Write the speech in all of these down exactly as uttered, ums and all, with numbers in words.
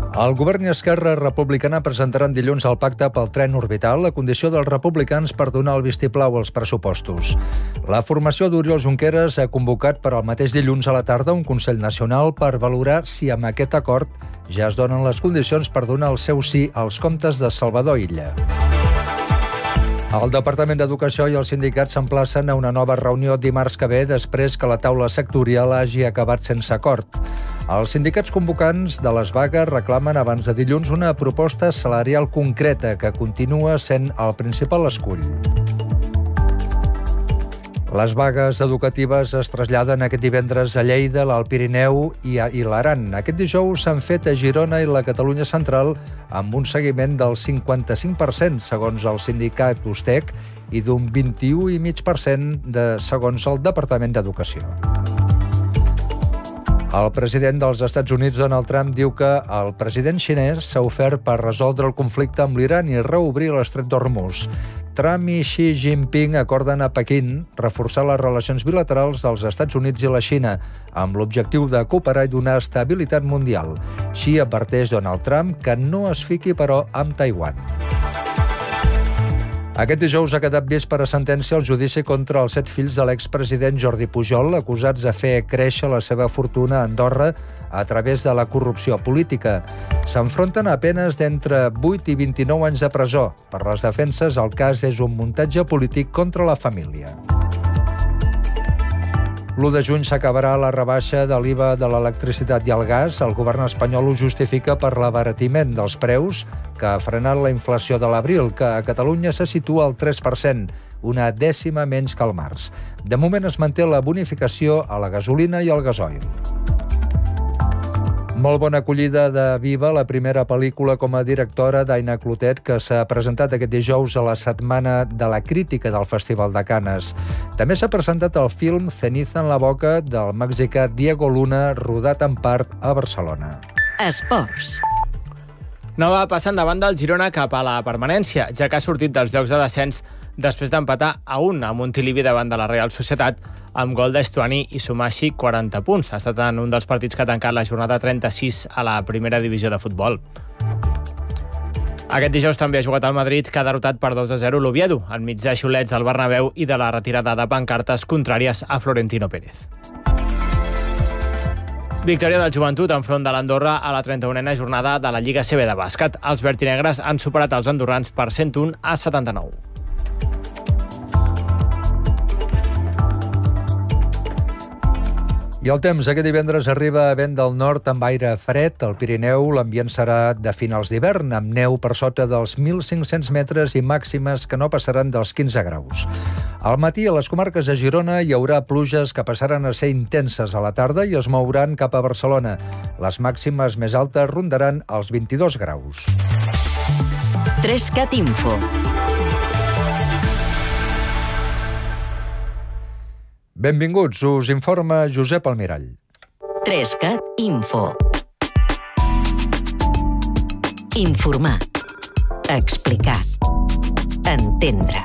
El govern i Esquerra Republicana presentaran dilluns el pacte pel tren orbital, a condició dels republicans per donar el vistiplau als pressupostos. La formació d'Oriol Junqueras ha convocat per al mateix dilluns a la tarda un Consell Nacional per valorar si amb aquest acord ja es donen les condicions per donar el seu sí als comptes de Salvador Illa. El Departament d'Educació i els sindicats s'emplacen a una nova reunió dimarts que ve després que la taula sectorial hagi acabat sense acord. Els sindicats convocants de les vagues reclamen abans de dilluns una proposta salarial concreta que continua sent el principal escull. Les vagues educatives es traslladen aquest divendres a Lleida, l'Alt Pirineu i a i l'Aran. Aquest dijous s'han fet a Girona i la Catalunya Central amb un seguiment del cinquanta-cinc per cent, segons el sindicat USTEC, i d'un vint-i-u coma cinc per cent de, segons el Departament d'Educació. El president dels Estats Units, Donald Trump, diu que el president xinès s'ha ofert per resoldre el conflicte amb l'Iran i reobrir l'estret d'Hormuz. Trump i Xi Jinping acorden a Pequín reforçar les relacions bilaterals dels Estats Units i la Xina, amb l'objectiu de cooperar i donar estabilitat mundial. Xi adverteix Donald Trump que no es fiqui, però, amb Taiwan. Aquest dijous ha quedat vist per a sentència el judici contra els set fills de l'expresident Jordi Pujol, acusats de fer créixer la seva fortuna a Andorra a través de la corrupció política. S'enfronten a penes d'entre vuit i vint-i-nou anys de presó. Per les defenses, el cas és un muntatge polític contra la família. l'u de juny s'acabarà la rebaixa de l'I V A de l'electricitat i el gas. El govern espanyol ho justifica per l'abaratiment dels preus, que ha frenat la inflació de l'abril, que a Catalunya se situa al tres per cent, una dècima menys que al març. De moment es manté la bonificació a la gasolina i al gasoil. Molt bona acollida de Viva, la primera pel·lícula com a directora d'Aina Clotet, que s'ha presentat aquest dijous a la Setmana de la Crítica del Festival de Canes. També s'ha presentat el film Ceniza en la boca del mexicà Diego Luna, rodat en part a Barcelona. Esports. Nova passa endavant del Girona cap a la permanència, ja que ha sortit dels llocs de descens després d'empatar a un a Montilivi davant de la Real Societat amb gol d'Estuani i sumar així quaranta punts. Ha estat en un dels partits que ha tancat la jornada trenta-sis a la primera divisió de futbol. Aquest dijous també ha jugat el Madrid, que ha derrotat per dos a zero l'Oviedo, enmig de xiulets del Bernabéu i de la retirada de pancartes contràries a Florentino Pérez. Victòria del Joventut enfront de l'Andorra a la trenta-unena jornada de la Lliga C B de bàsquet. Els vertinegres han superat els andorrans per cent un a setanta-nou. I el temps, aquest divendres arriba a vent del nord amb aire fred. Al Pirineu l'ambient serà de finals d'hivern, amb neu per sota dels mil cinc-cents metres i màximes que no passaran dels quinze graus. Al matí, a les comarques de Girona, hi haurà pluges que passaran a ser intenses a la tarda i es mouran cap a Barcelona. Les màximes més altes rondaran els vint-i-dos graus. Trescat Info. Benvinguts, us informa Josep Almirall. Trescat Info. Informar. Explicar. Entendre.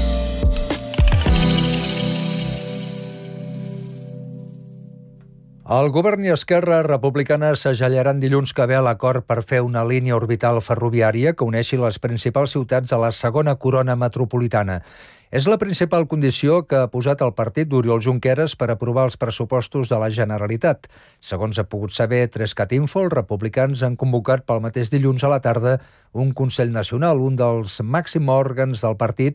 El govern i Esquerra Republicana segellaran dilluns que ve l'acord per fer una línia orbital ferroviària que uneixi les principals ciutats a la segona corona metropolitana. És la principal condició que ha posat el partit d'Oriol Junqueras per aprovar els pressupostos de la Generalitat. Segons ha pogut saber Trescat Info, els republicans han convocat pel mateix dilluns a la tarda un Consell Nacional, un dels màxims òrgans del partit,